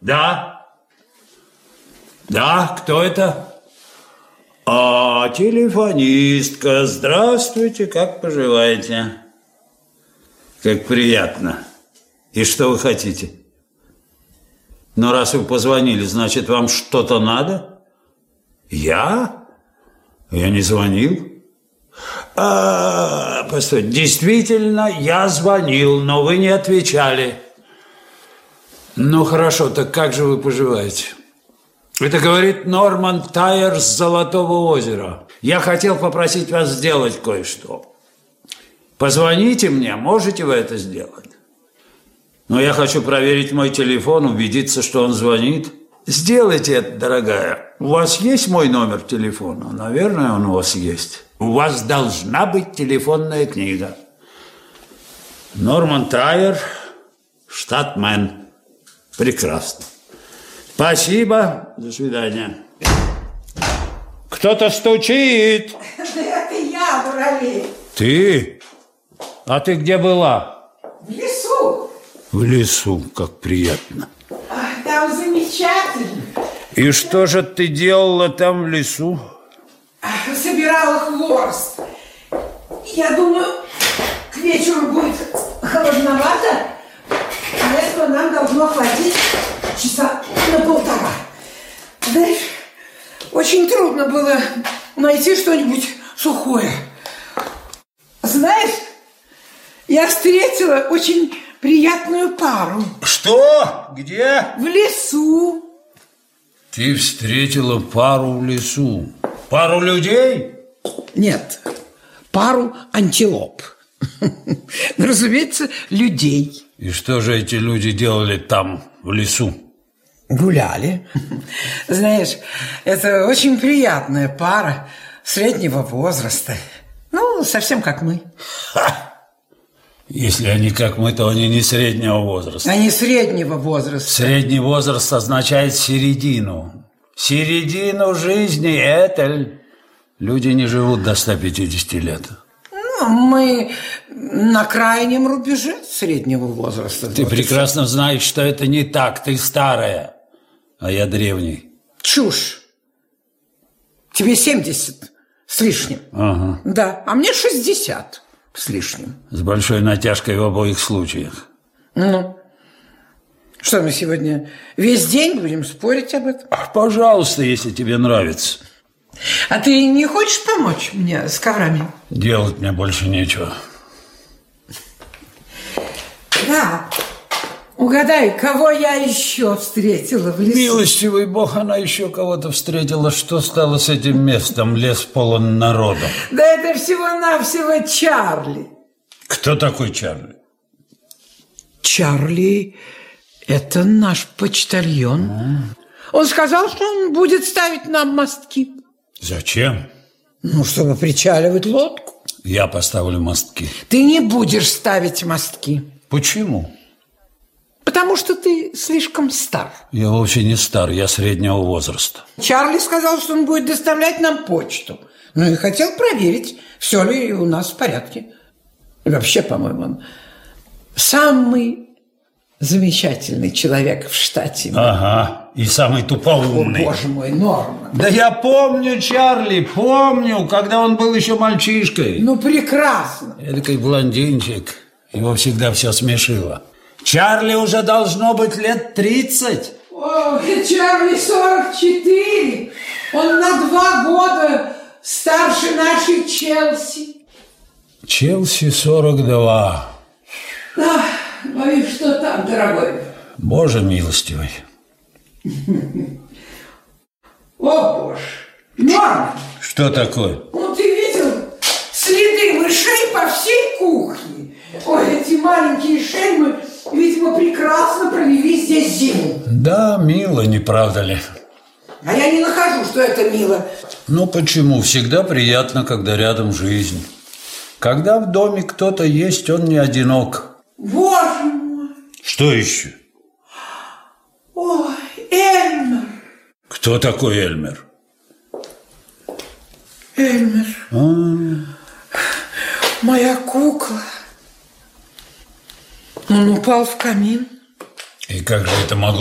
Да. Да, кто это? Телефонистка. Здравствуйте, как поживаете? Как приятно. И что вы хотите? Но раз вы позвонили, значит, вам что-то надо? Я? Я не звонил. Постой, действительно, я звонил, но вы не отвечали. Ну, хорошо, так как же вы поживаете? Это говорит Норман Тайер с Золотого озера. Я хотел попросить вас сделать кое-что. Позвоните мне, можете вы это сделать? Но я хочу проверить мой телефон, убедиться, что он звонит. Сделайте это, дорогая. У вас есть мой номер телефона? Наверное, он у вас есть. У вас должна быть телефонная книга. Норман Тайер, штат Мэн. Прекрасно. Спасибо. До свидания. Кто-то стучит. Да это я, дуралей. Ты? А ты где была? В лесу. В лесу, как приятно. Там замечательно. И что же ты делала там в лесу? Собирала хворост. Я думаю, к вечеру будет холодновато, а этого нам должно хватить часа на 1,5. Знаешь, очень трудно было найти что-нибудь сухое. Знаешь, я встретила очень приятную пару. Что? Где? В лесу. Ты встретила пару в лесу? Пару людей? Нет, пару антилоп. Ну, разумеется, людей. И что же эти люди делали там, в лесу? Гуляли. Знаешь, это очень приятная пара среднего возраста. Ну, совсем как мы. Если они как мы, то они не среднего возраста. Они среднего возраста. Средний возраст означает середину. Середину жизни, это люди не живут до 150 лет. Ну, мы на крайнем рубеже среднего возраста. Ты прекрасно знаешь, что это не так. Ты старая, а я древний. Чушь. Тебе 70 с лишним. Ага. Да, а мне 60 с лишним. С большой натяжкой в обоих случаях. Ну, что мы сегодня весь день будем спорить об этом? Пожалуйста, если тебе нравится. А ты не хочешь помочь мне с коврами? Делать мне больше нечего. Да. Угадай, кого я еще встретила в лесу? Милостивый Бог, она еще кого-то встретила. Что стало с этим местом? Лес полон народа. Да это всего-навсего Чарли. Кто такой Чарли? Чарли – это наш почтальон. Он сказал, что он будет ставить нам мостки. Зачем? Ну, чтобы причаливать лодку. Я поставлю мостки. Ты не будешь ставить мостки. Почему? Потому что ты слишком стар. Я вовсе не стар, я среднего возраста. Чарли сказал, что он будет доставлять нам почту. Ну и хотел проверить, все ли у нас в порядке. И вообще, по-моему, он самый замечательный человек в штате. Ага, и самый тупоумный. О, боже мой, Норман. Да я помню Чарли, помню, когда он был еще мальчишкой. Ну, прекрасно. Эдакий блондинчик, его всегда все смешило. Чарли уже должно быть лет 30. О, Чарли 44. Он на 2 года старше нашей Челси. Челси 42. Да, боюсь, что там, дорогой. Боже милостивый. О, боже. Норман. Что такое? Ну, ты видел следы мышей по всей кухне? Ой, эти маленькие шельмы, видимо, прекрасно провели здесь зиму. Да, мило, не правда ли? А я не нахожу, что это мило. Ну, почему? Всегда приятно, когда рядом жизнь. Когда в доме кто-то есть, он не одинок. Боже мой. Что еще? Ой, Эльмер. Кто такой Эльмер? Эльмер. Моя кукла. Он упал в камин. И как же это могло